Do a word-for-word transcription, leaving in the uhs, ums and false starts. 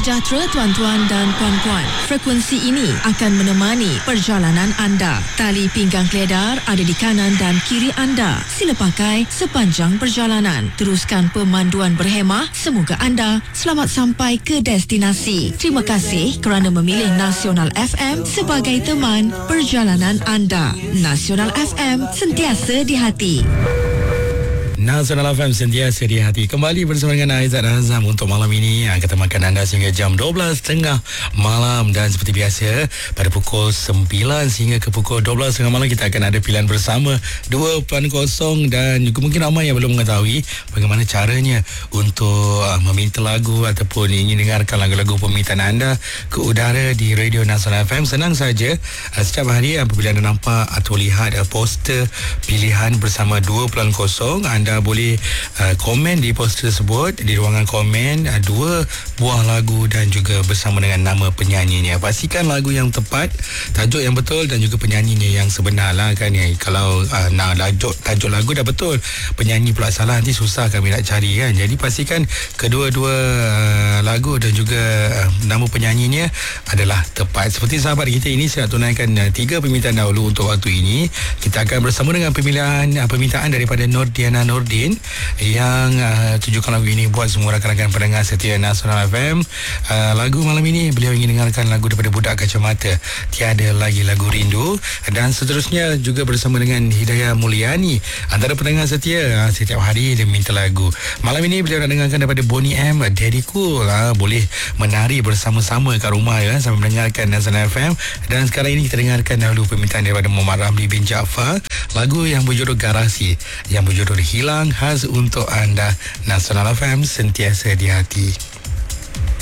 sejahtera tuan-tuan dan puan-puan. Frekuensi ini akan menemani perjalanan anda. Tali pinggang keledar ada di kanan dan kiri anda. Sila pakai sepanjang perjalanan. Teruskan pemanduan berhemah. Semoga anda selamat sampai ke destinasi. Terima kasih kerana memilih Nasional F M sebagai teman perjalanan anda. Nasional F M, sentiasa di hati. Nasional F M, sentiasa di hati. Kembali bersama dengan Aizat Azam untuk malam ini. Kita makan anda sehingga jam dua belas tiga puluh malam. Dan seperti biasa, pada pukul sembilan sehingga ke pukul dua belas tiga puluh malam, kita akan ada pilihan bersama dua kosong. Dan juga mungkin ramai yang belum mengetahui bagaimana caranya untuk uh, meminta lagu ataupun ingin dengarkan lagu-lagu permintaan anda ke udara di Radio Nasional F M. Senang saja. uh, Setiap hari apabila anda nampak atau lihat uh, poster pilihan bersama dua kosong, anda boleh uh, komen di poster tersebut. Di ruangan komen uh, dua buah lagu dan juga bersama dengan nama penyanyinya. Pastikan lagu yang tepat, tajuk yang betul dan juga penyanyinya yang sebenar lah kan ya. Kalau uh, nak tajuk, tajuk lagu dah betul, penyanyi pula salah, nanti susah kami nak cari kan. Jadi pastikan kedua-dua uh, lagu dan juga uh, nama penyanyinya adalah tepat. Seperti sahabat kita ini, saya tunaikan uh, tiga permintaan dahulu untuk waktu ini. Kita akan bersama dengan pemilihan uh, permintaan daripada Nordiana Nordin yang uh, tujukan lagu ini buat semua rakan-rakan pendengar setia Nasional F M. Uh, lagu malam ini beliau ingin dengarkan lagu daripada Budak Kacamata, Tiada Lagi Lagu Rindu. Dan seterusnya juga bersama dengan Hidayah Mulyani, antara pendengar setia. uh, Setiap hari dia minta lagu. Malam ini beliau nak dengarkan daripada Bonnie M, Daddy Cool. uh, Boleh menari bersama-sama kat rumah ya, sambil mendengarkan Nasional F M. Dan sekarang ini kita dengarkan dahulu permintaan daripada Muhammad Ramli bin Jaafar, lagu yang berjudul Garasi, yang berjudul Hilang, khas untuk anda. Nasional F M, sentiasa di hati.